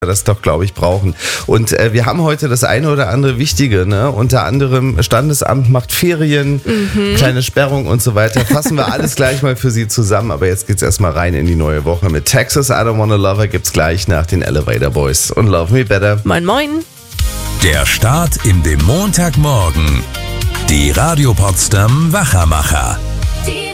das doch, glaube ich, brauchen. Und wir haben heute das eine oder andere Wichtige, ne? Unter anderem Standesamt macht Ferien, kleine Sperrung und so weiter. Fassen wir alles gleich mal für Sie zusammen. Aber jetzt geht's erstmal rein in die neue Woche mit Texas. I Don't Wanna Love Her gibt's gleich nach den Elevator Boys und Love Me Better. Moin, moin. Der Start in den Montagmorgen. Die Radio Potsdam Wachermacher.